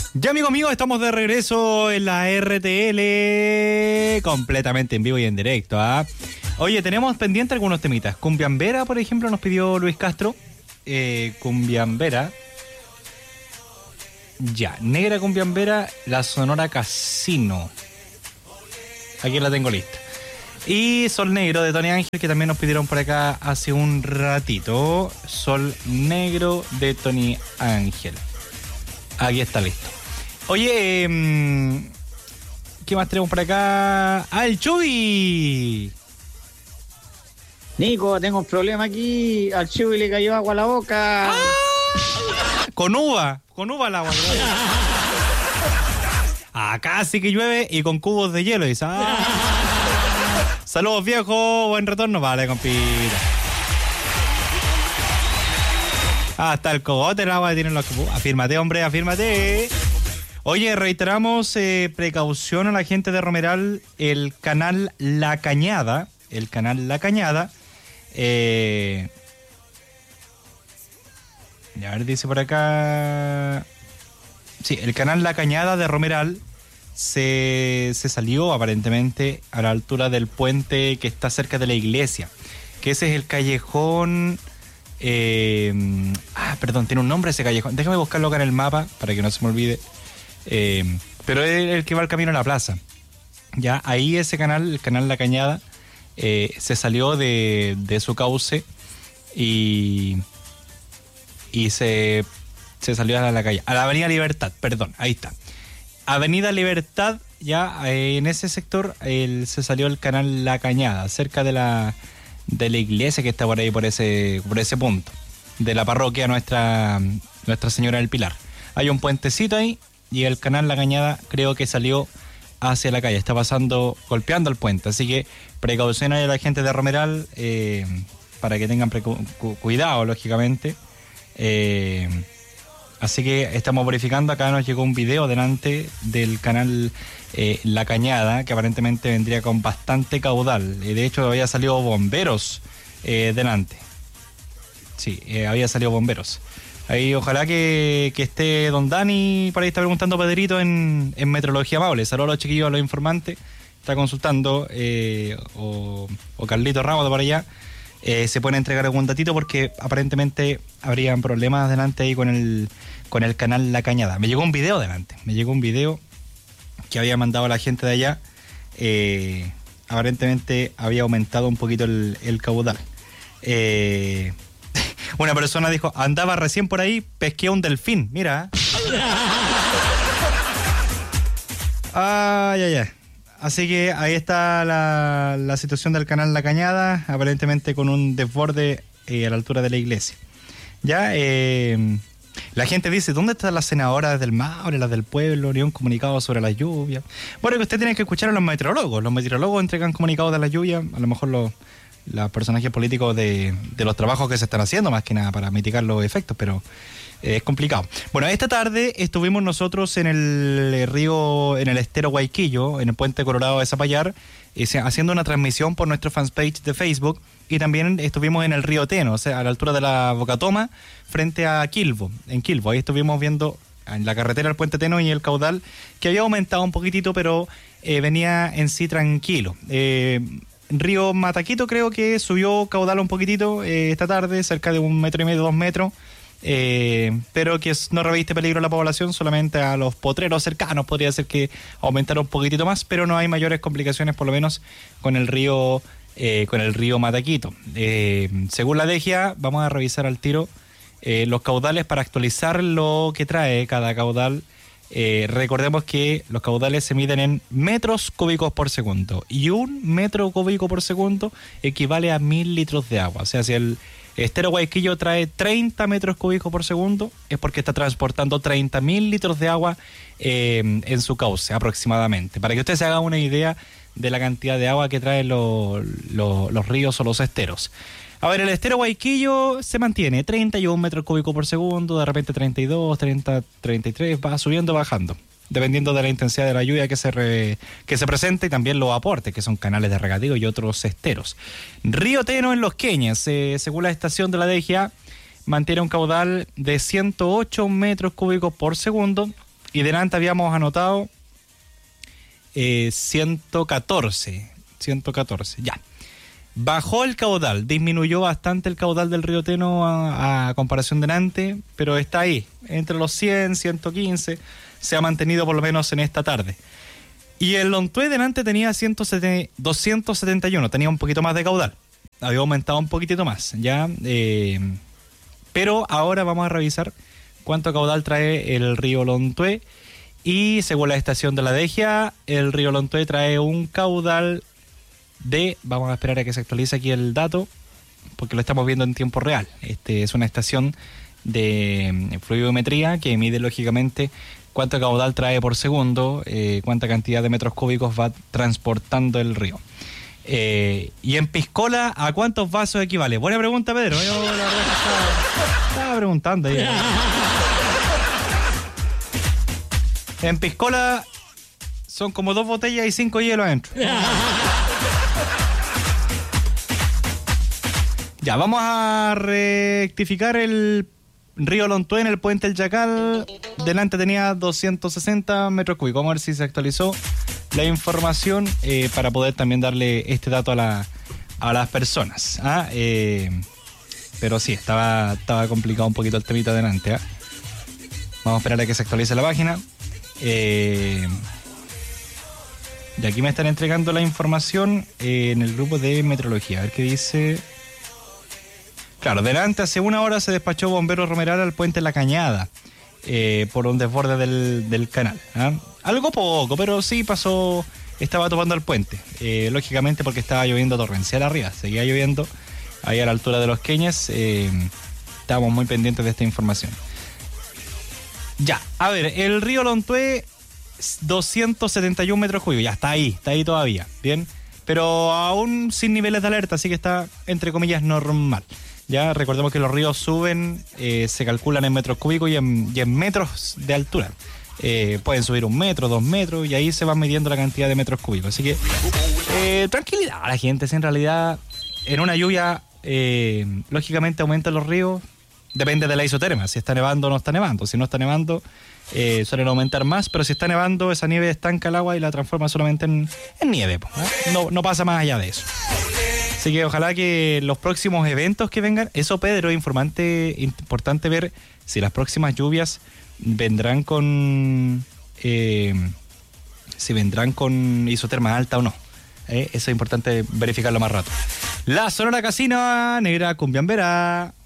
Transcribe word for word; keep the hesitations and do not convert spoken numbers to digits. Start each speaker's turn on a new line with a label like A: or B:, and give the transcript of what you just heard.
A: Ya, amigos míos, estamos de regreso en la R T L, completamente en vivo y en directo. ¿ah? Oye, tenemos pendiente algunos temitas. Cumbiambera, por ejemplo, nos pidió Luis Castro. Eh, Cumbiambera. Ya, Negra Cumbiambera, la Sonora Casino. Aquí la tengo lista. Y Sol Negro de Tony Ángel, que también nos pidieron por acá hace un ratito. Sol Negro de Tony Ángel. Aquí está listo. Oye, eh, ¿qué más tenemos por acá? ¡Ah, el Chuy!
B: Nico, tengo un problema aquí. Al Chuy le cayó agua a la boca.
A: ¡Ah! Con uva, con uva el agua. Acá sí que llueve y con cubos de hielo. Dice, ¡ah! Saludos, viejo. Buen retorno. Vale, compita. Hasta el cogote el agua tienen los cubos. Afírmate, hombre, afírmate. Oye, reiteramos eh, precaución a la gente de Romeral, el canal La Cañada, el canal La Cañada, eh, a ver, dice por acá, sí, el canal La Cañada de Romeral se, se salió aparentemente a la altura del puente que está cerca de la iglesia, que ese es el callejón, eh, ah, perdón, tiene un nombre ese callejón, déjame buscarlo acá en el mapa para que no se me olvide. Eh, pero es el que va al camino a la plaza. Ya ahí ese canal, el canal La Cañada, eh, se salió de, de su cauce y, y se, se salió a la calle, a la Avenida Libertad, perdón, ahí está. Avenida Libertad, ya eh, en ese sector el, se salió el canal La Cañada, cerca de la, de la iglesia que está por ahí, por ese, por ese punto, de la parroquia Nuestra, Nuestra Señora del Pilar. Hay un puentecito ahí. Y el canal La Cañada creo que salió hacia la calle, está pasando, golpeando el puente. Así que precaución a la gente de Romeral, eh, para que tengan precu- cu- cuidado, lógicamente. Eh, así que estamos verificando, acá nos llegó un video delante del canal eh, La Cañada, que aparentemente vendría con bastante caudal. Y de hecho había salido bomberos eh, delante. Sí, eh, había salido bomberos. Ahí ojalá que, que esté don Dani, por ahí está preguntando Pedrito en, en Meteorología Amable. Saludos a los chiquillos, a los informantes. Está consultando, eh, o, o Carlito Ramos de por allá. Eh, se puede entregar algún datito porque aparentemente habrían problemas delante ahí con el, con el canal La Cañada. Me llegó un video delante, me llegó un video que había mandado la gente de allá. Eh, aparentemente había aumentado un poquito el, el caudal. Eh... Una persona dijo, andaba recién por ahí, pesqué a un delfín, mira. Ay, ay, ay. Así que ahí está la, la situación del canal La Cañada, aparentemente con un desborde eh, a la altura de la iglesia. Ya, eh, la gente dice, ¿dónde están las senadoras del Maule, las del pueblo, ni un comunicado sobre la lluvia? Bueno, que usted tiene que escuchar a los meteorólogos. Los meteorólogos entregan comunicados de la lluvia, a lo mejor los... los personajes políticos de, de los trabajos que se están haciendo, más que nada para mitigar los efectos, pero eh, es complicado. Bueno, esta tarde estuvimos nosotros en el río, en el estero Guayquillo, en el puente Colorado de Zapallar, eh, haciendo una transmisión por nuestro fanpage de Facebook, y también estuvimos en el río Teno, o sea, a la altura de la Bocatoma, frente a Quilbo, en Quilbo. Ahí estuvimos viendo en la carretera el puente Teno y el caudal, que había aumentado un poquitito, pero eh, venía en sí tranquilo. Eh, Río Mataquito creo que subió caudal un poquitito eh, esta tarde, cerca de un metro y medio, dos metros, eh, pero que no reviste peligro a la población, solamente a los potreros cercanos podría ser que aumentara un poquitito más, pero no hay mayores complicaciones, por lo menos con el río eh, con el río Mataquito. Eh, según la D G A, vamos a revisar al tiro eh, los caudales para actualizar lo que trae cada caudal. Eh, recordemos que los caudales se miden en metros cúbicos por segundo y un metro cúbico por segundo equivale a mil litros de agua. O sea, si el estero Guayquillo trae treinta metros cúbicos por segundo, es porque está transportando treinta mil litros de agua eh, en su cauce aproximadamente. Para que usted se haga una idea de la cantidad de agua que traen lo, lo, los ríos o los esteros. A ver, el estero Guayquillo se mantiene treinta y un metros cúbicos por segundo, de repente treinta y dos, treinta, treinta y tres, va subiendo, bajando, dependiendo de la intensidad de la lluvia que se re, que se presente y también los aportes, que son canales de regadío y otros esteros. Río Teno en Los Queñas, eh, según la estación de la D G A, mantiene un caudal de ciento ocho metros cúbicos por segundo, y delante habíamos anotado eh, ciento catorce. ciento catorce, ya. Bajó el caudal, disminuyó bastante el caudal del río Teno a, a comparación delante, pero está ahí, entre los cien, ciento quince, se ha mantenido por lo menos en esta tarde. Y el Lontué delante tenía doscientos setenta y uno, tenía un poquito más de caudal, había aumentado un poquitito más, ya. Eh, pero ahora vamos a revisar cuánto caudal trae el río Lontué, y según la estación de la D G A, el río Lontué trae un caudal de, vamos a esperar a que se actualice aquí el dato, porque lo estamos viendo en tiempo real. Este es una estación de fluidometría que mide lógicamente cuánto caudal trae por segundo, eh, cuánta cantidad de metros cúbicos va transportando el río. Eh, y en Piscola, ¿a cuántos vasos equivale? Buena pregunta, Pedro. Yo la verdad que estaba, estaba preguntando ahí. En Piscola son como dos botellas y cinco hielos adentro. Ya, vamos a rectificar el río Lontué en el puente El Chacal. Delante tenía doscientos sesenta metros cúbicos. Vamos a ver si se actualizó la información eh, para poder también darle este dato a, la, a las personas. ¿ah? Eh, pero sí, estaba, estaba complicado un poquito el temita delante. ¿ah? Vamos a esperar a que se actualice la página. Eh, y aquí me están entregando la información eh, en el grupo de meteorología. A ver qué dice. Claro, delante hace una hora se despachó bombero Romeral al puente La Cañada eh, por un desborde del, del canal. ¿eh? Algo poco, pero sí pasó, estaba topando el puente. Eh, lógicamente porque estaba lloviendo torrencial arriba, seguía lloviendo ahí a la altura de Los Queñes. Eh, estábamos muy pendientes de esta información. Ya, a ver, el río Lontué, doscientos setenta y uno metros cúbicos, ya está ahí, está ahí todavía, bien, pero aún sin niveles de alerta, así que está, entre comillas, normal. Ya, recordemos que los ríos suben, eh, se calculan en metros cúbicos y en, y en metros de altura. Eh, pueden subir un metro, dos metros, y ahí se va midiendo la cantidad de metros cúbicos. Así que, eh, tranquilidad a la gente, si en realidad, en una lluvia, eh, lógicamente aumentan los ríos. Depende de la isoterma, si está nevando o no está nevando. Si no está nevando, eh, suelen aumentar más, pero si está nevando, esa nieve estanca el agua y la transforma solamente en, en nieve. ¿eh? No, no pasa más allá de eso. Así que ojalá que los próximos eventos que vengan, eso, Pedro, informante, importante ver si las próximas lluvias vendrán con, eh, si vendrán con isoterma alta o no. Eh, eso es importante verificarlo más rato. La Sonora Casino, negra cumbiambera.